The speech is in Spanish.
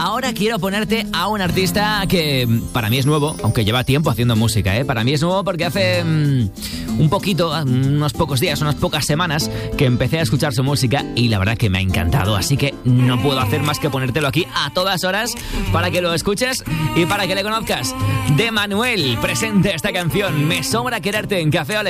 ahora quiero ponerte a un artista que para mí es nuevo, aunque lleva tiempo haciendo música, ¿eh? Para mí es nuevo porque hace un poquito, unos pocos días, unas pocas semanas que empecé a escuchar su música y la verdad que me ha encantado, así que no puedo hacer más que ponértelo aquí a todas horas para que lo escuches y para que le conozcas. De Manuel, presente esta canción, Me sobra quererte, en Café Olé.